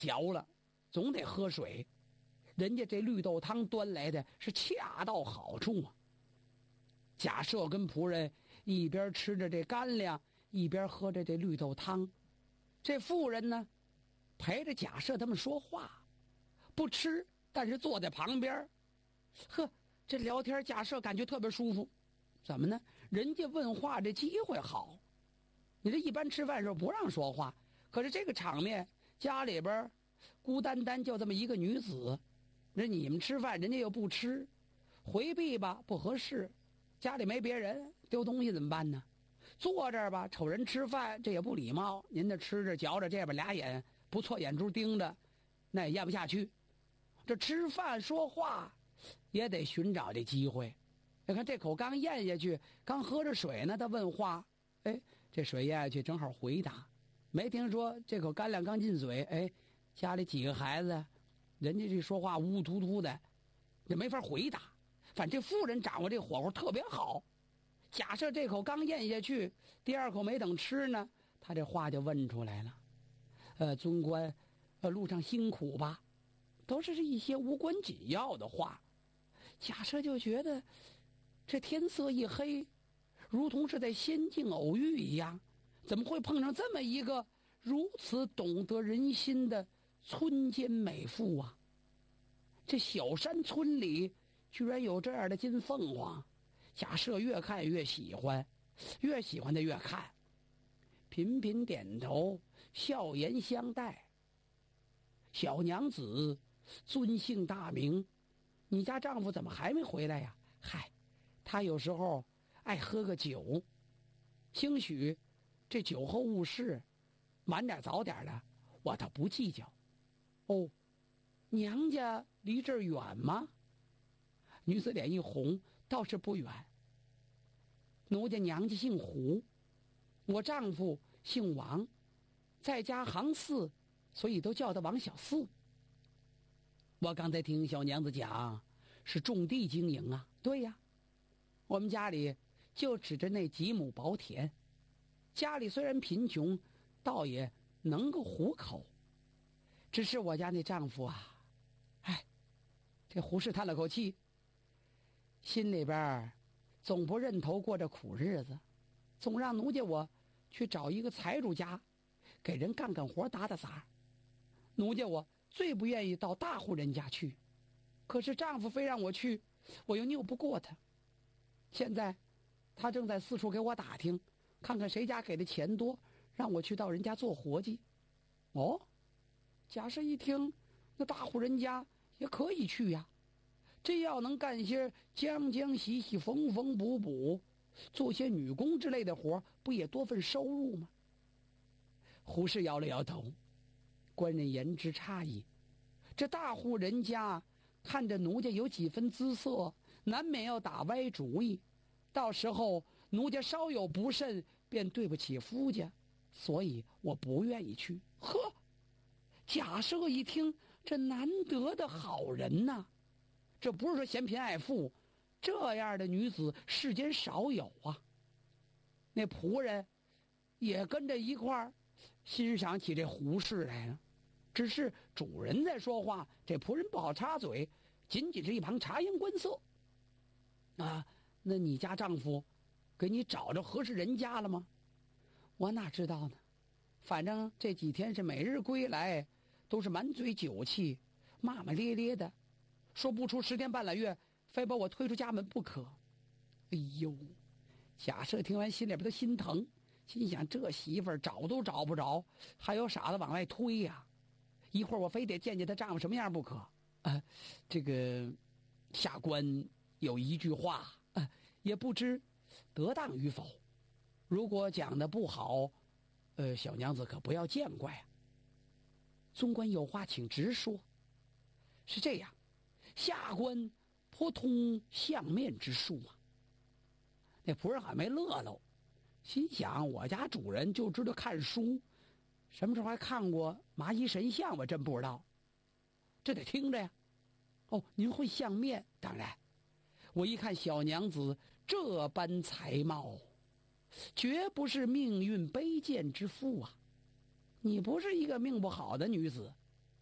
嚼了，总得喝水。人家这绿豆汤端来的是恰到好处啊。贾赦跟仆人一边吃着这干粮，一边喝着这绿豆汤。这妇人呢，陪着贾赦他们说话，不吃，但是坐在旁边。呵，这聊天贾赦感觉特别舒服。怎么呢？人家问话这机会好。你这一般吃饭的时候不让说话，可是这个场面，家里边孤单单就这么一个女子，那你们吃饭人家又不吃，回避吧不合适，家里没别人，丢东西怎么办呢？坐这儿吧，瞅人吃饭，这也不礼貌。您这吃着嚼着，这边俩眼不错眼珠盯着，那也咽不下去。这吃饭说话也得寻找这机会。你看这口刚咽下去，刚喝着水呢，他问话，哎，这水咽下去正好回答。没听说这口干粮刚进嘴，哎，家里几个孩子，人家这说话呜呜突突的，也没法回答。反正这妇人掌握这火候特别好。假设这口刚咽下去，第二口没等吃呢，他这话就问出来了。尊官，路上辛苦吧？都是一些无关紧要的话。假设就觉得这天色一黑，如同是在仙境偶遇一样，怎么会碰上这么一个如此懂得人心的村间美妇啊？这小山村里居然有这样的金凤凰。贾赦越看越喜欢，越喜欢的越看，频频点头，笑颜相待。小娘子，尊姓大名？你家丈夫怎么还没回来呀？嗨，他有时候爱喝个酒，兴许这酒后误事，晚点早点的，我倒不计较。哦，娘家离这儿远吗？女子脸一红，倒是不远。奴家娘家姓胡，我丈夫姓王，在家行四，所以都叫他王小四。我刚才听小娘子讲，是种地经营啊。对呀，我们家里就指着那几亩薄田，家里虽然贫穷，倒也能够糊口。只是我家那丈夫啊，哎，这胡适叹了口气，心里边总不认头过这苦日子，总让奴家我去找一个财主家，给人干干活打打杂。奴家我最不愿意到大户人家去，可是丈夫非让我去，我又拗不过他。现在他正在四处给我打听，看看谁家给的钱多，让我去到人家做活计。哦，贾赦一听，那大户人家也可以去呀。这要能干些将洗洗、缝补，做些女工之类的活，不也多份收入吗？胡适摇了摇头，官人言之差矣。这大户人家看着奴家有几分姿色，难免要打歪主意，到时候奴家稍有不慎，便对不起夫家，所以我不愿意去。呵，贾赦一听，这难得的好人呐，这不是说嫌贫爱富，这样的女子世间少有啊。那仆人也跟着一块儿欣赏起这胡适来了，只是主人在说话，这仆人不好插嘴，仅仅是一旁察言观色。啊，那你家丈夫给你找着合适人家了吗？我哪知道呢，反正这几天是每日归来，都是满嘴酒气，骂骂咧咧的，说不出10天半拉月，非把我推出家门不可。哎呦，贾赦听完心里边都心疼，心想这媳妇儿找都找不着，还有傻子往外推呀。一会儿我非得见见她丈夫什么样不可。这个下官有一句话，也不知得当与否，如果讲的不好，小娘子可不要见怪啊。尊官有话请直说。是这样，下官颇通相面之术啊。那仆人还没乐喽，心想我家主人就知道看书，什么时候还看过麻衣神相我真不知道，这得听着呀。哦，您会相面？当然，我一看小娘子这般才貌，绝不是命运卑贱之妇啊。你不是一个命不好的女子，